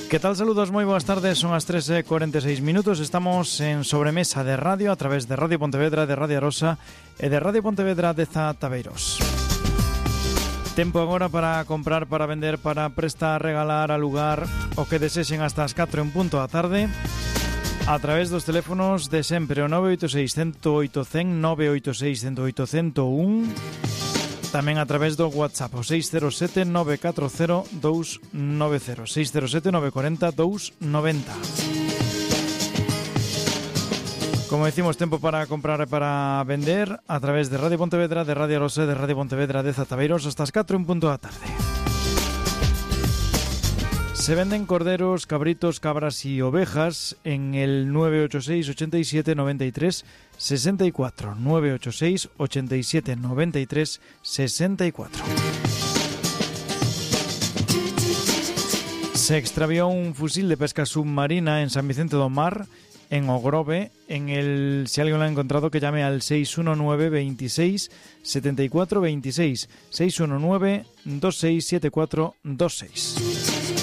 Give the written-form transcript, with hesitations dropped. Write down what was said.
¿Qué tal? Saludos, moi boas tardes, son as 3:46 minutos. Estamos en Sobremesa de Radio a través de Radio Pontevedra, de Radio Arosa e de Radio Pontevedra de Zataveiros. Tempo agora para comprar, para vender, para prestar, regalar, alugar o que desexen hasta as 4 en punto da tarde a través dos teléfonos de sempre, o 986 108 100, 986 108 101. Tamén a través do WhatsApp, o 607 940 290, 607 940 290. Como decimos, tempo para comprar e para vender a través de Radio Pontevedra, de Radio Arosa, de Radio Pontevedra de Zataveiros hasta as 4 en punto da tarde. Se venden corderos, cabritos, cabras y ovejas en el 986 87 93 64. 986 87 93 64. Se extravió un fusil de pesca submarina en San Vicente do Mar, en Ogrove. Si alguien lo ha encontrado, que llame al 619 26 74 26. 619 26 74 26.